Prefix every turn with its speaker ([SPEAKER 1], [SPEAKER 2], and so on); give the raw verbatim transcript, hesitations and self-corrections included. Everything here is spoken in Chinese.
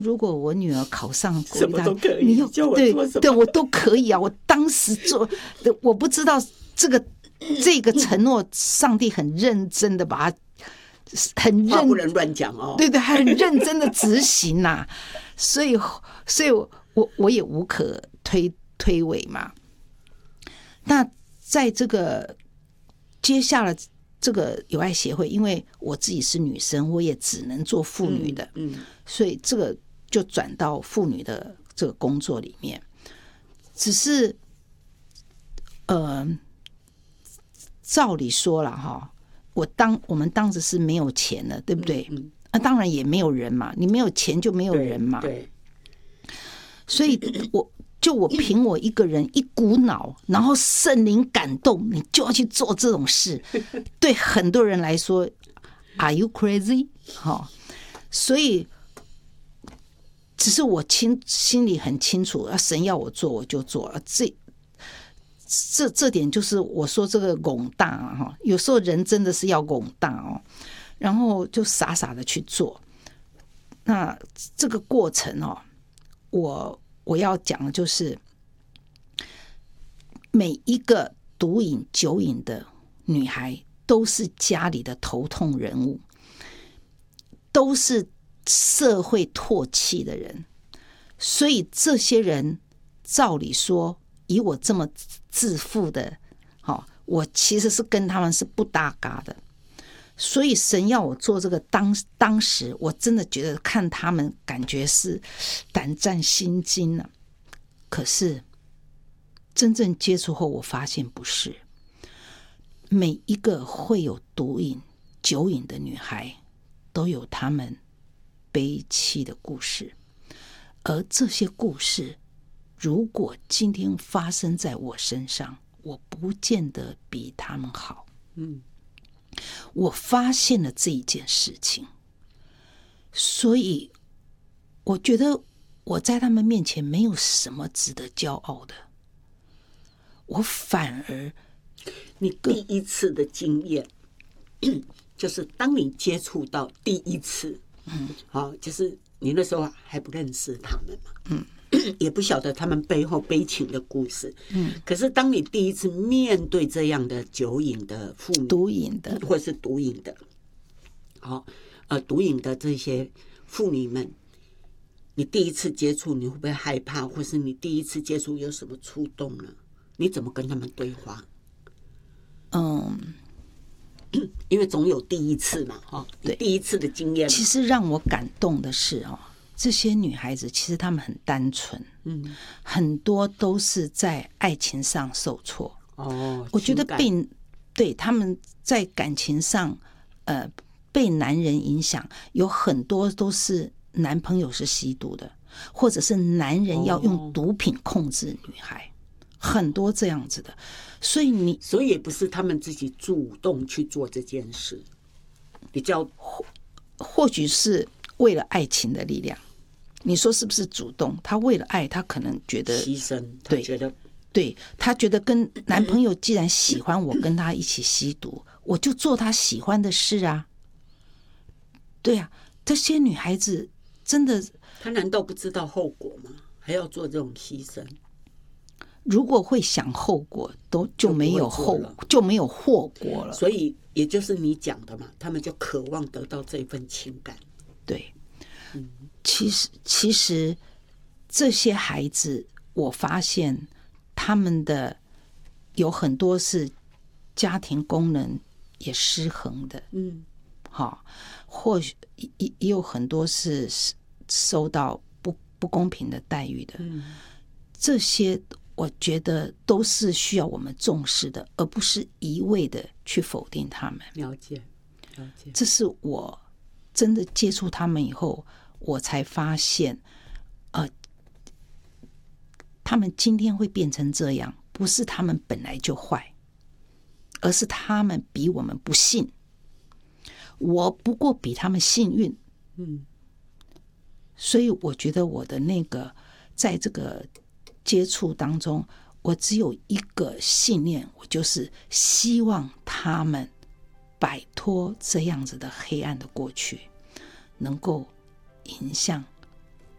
[SPEAKER 1] 如果我女儿考上国
[SPEAKER 2] 什么都可以，
[SPEAKER 1] 你要
[SPEAKER 2] 叫我做什么？
[SPEAKER 1] 对对，我都可以啊！我当时做，我不知道这个这个承诺，上帝很认真的把它很认，
[SPEAKER 2] 话不能乱讲哦。
[SPEAKER 1] 对对，很认真的执行呐、啊，所以所以我我也无可推推诿嘛。那在这个接下了这个友爱协会，因为我自己是女生，我也只能做妇女的，
[SPEAKER 2] 嗯，嗯
[SPEAKER 1] 所以这个就转到妇女的这个工作里面。只是，呃，照理说了哈，我当我们当时是没有钱的，对不对？嗯，嗯那、啊、当然也没有人嘛，你没有钱就没有人嘛。
[SPEAKER 2] 对，对
[SPEAKER 1] 所以我。就我凭我一个人一股脑，然后圣灵感动，你就要去做这种事。对很多人来说 ，Are you crazy？ 哦，所以只是我清心里很清楚，神要我做我就做了。这这这点就是我说这个拱大啊，有时候人真的是要拱大哦，然后就傻傻的去做。那这个过程哦，我。我要讲的就是，每一个毒瘾、酒瘾的女孩都是家里的头痛人物，都是社会唾弃的人。所以这些人，照理说，以我这么自负的，哦，我其实是跟他们是不搭嘎的。所以神要我做这个当，当当时我真的觉得看他们感觉是胆战心惊了、啊。可是真正接触后，我发现不是每一个会有毒瘾、酒瘾的女孩都有她们悲戚的故事，而这些故事，如果今天发生在我身上，我不见得比他们好。嗯。我发现了这一件事情，所以我觉得我在他们面前没有什么值得骄傲的，我反而
[SPEAKER 2] 你第一次的经验，就是当你接触到第一次，嗯，好，就是你那时候还不认识他们嘛，嗯。也不晓得他们背后悲情的故事，嗯，可是当你第一次面对这样的酒瘾的妇女、
[SPEAKER 1] 毒瘾的，
[SPEAKER 2] 或是毒瘾的，好，呃，毒瘾的这些妇女们，你第一次接触，你会不会害怕，或是你第一次接触有什么触动呢？你怎么跟他们对话？嗯，因为总有第一次嘛，哈，对，第一次的经验。
[SPEAKER 1] 其实让我感动的是哦。这些女孩子其实她们很单纯，嗯，很多都是在爱情上受挫。哦，我觉得被对他们在感情上，呃，被男人影响，有很多都是男朋友是吸毒的，或者是男人要用毒品控制女孩，哦、很多这样子的。所以你，
[SPEAKER 2] 所以也不是他们自己主动去做这件事，比较
[SPEAKER 1] 或或许是为了爱情的力量。你说是不是主动？他为了爱，他可能觉得
[SPEAKER 2] 牺牲，他觉得
[SPEAKER 1] 对，他觉得跟男朋友既然喜欢我，跟他一起吸毒，我就做他喜欢的事啊。对啊，这些女孩子真的，
[SPEAKER 2] 她难道不知道后果吗？还要做这种牺牲？
[SPEAKER 1] 如果会想后果，都就没有后就没有后果了。
[SPEAKER 2] 所以也就是你讲的嘛，他们就渴望得到这份情感。
[SPEAKER 1] 对。其实，其实这些孩子，我发现他们的有很多是家庭功能也失衡的，嗯，好，或许也也有很多是受到不不公平的待遇的，嗯，这些我觉得都是需要我们重视的，而不是一味的去否定他们。
[SPEAKER 2] 了解，了解，
[SPEAKER 1] 这是我真的接触他们以后。我才发现，呃，他们今天会变成这样，不是他们本来就坏，而是他们比我们不幸。我不过比他们幸运，嗯，所以我觉得我的那个在这个接触当中，我只有一个信念，我就是希望他们摆脱这样子的黑暗的过去，能够迎向